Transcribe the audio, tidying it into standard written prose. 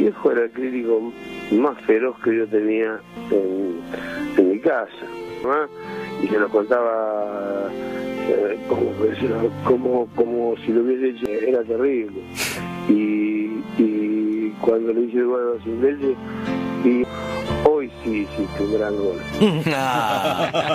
viejo era el crítico más feroz que yo tenía en mi casa, ¿no? Y se lo contaba como si lo hubiese hecho, era terrible. Y cuando le hice el gol a los ingleses, y hoy sí hiciste un gran gol.